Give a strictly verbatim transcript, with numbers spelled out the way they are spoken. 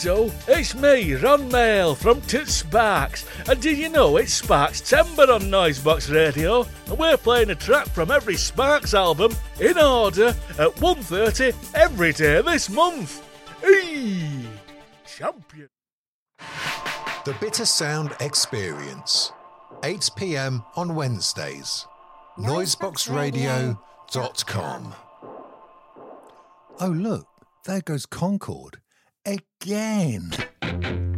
Righto, it's me, Ron Mail from Tits Sparks, and did you know it's Sparks Timber on Noisebox Radio, and we're playing a track from every Sparks album in order at one thirty every day this month. Eee! Champion. The Bitter Sound Experience, eight p.m. on Wednesdays. noisebox radio dot com. Oh, look, there goes Concord. Again.